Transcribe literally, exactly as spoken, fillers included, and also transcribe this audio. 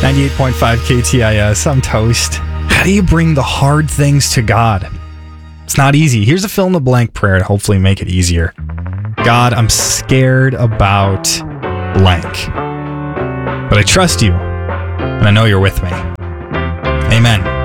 ninety-eight point five K T I S. I'm toast. How do you bring the hard things to God? It's not easy. Here's a fill in the blank prayer to hopefully make it easier. God, I'm scared about blank, but I trust you, and I know you're with me. Amen.